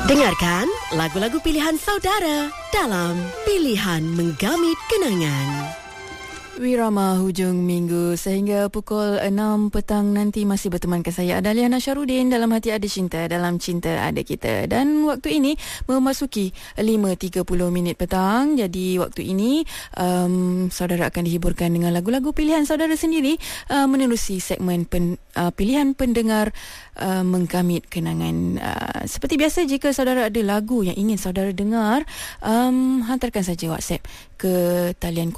Dengarkan lagu-lagu pilihan saudara dalam Pilihan Menggamit Kenangan. Wirama hujung minggu sehingga pukul 6 petang nanti masih bertemankan saya Adalia Nasyarudin dalam Hati Ada Cinta, dalam Cinta Ada Kita. Dan waktu ini memasuki 5.30 petang. Jadi waktu ini saudara akan dihiburkan dengan lagu-lagu pilihan saudara sendiri menerusi segmen pilihan pendengar Menggamit Kenangan. Seperti biasa, jika saudara ada lagu yang ingin saudara dengar, hantarkan saja WhatsApp ke talian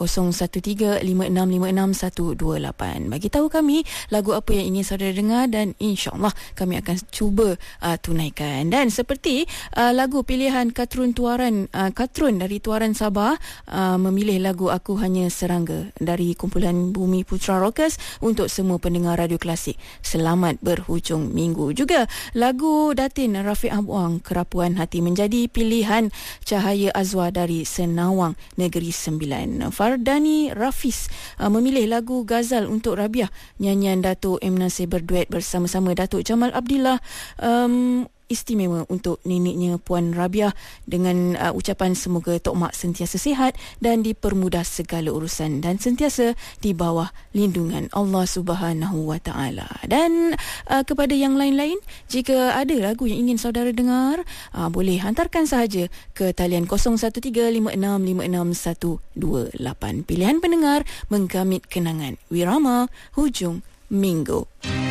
0135656128. Bagi tahu kami lagu apa yang ingin saudara dengar dan insya-Allah kami akan cuba tunaikan. Dan seperti lagu pilihan Katrun dari Tuaran Sabah memilih lagu Aku Hanya Serangga dari kumpulan Bumi Putra Rockers untuk semua pendengar radio klasik. Selamat berhujung minggu. Juga lagu Datin Rafiq Abuang, Kerapuan Hati, menjadi pilihan Cahaya Azwa dari Senawang Negeri Sembilan. Fardani Rafiz memilih lagu Ghazal untuk Rabiah, nyanyian Datuk M. Nasir berduet bersama-sama Datuk Jamal Abdillah, istimewa untuk neneknya Puan Rabiah, dengan ucapan semoga Tok Mak sentiasa sihat dan dipermudah segala urusan dan sentiasa di bawah lindungan Allah Subhanahu wa Ta'ala. Dan kepada yang lain-lain, jika ada lagu yang ingin saudara dengar, boleh hantarkan sahaja ke talian 0135656128. Pilihan pendengar Menggamit Kenangan, Wirama hujung minggu.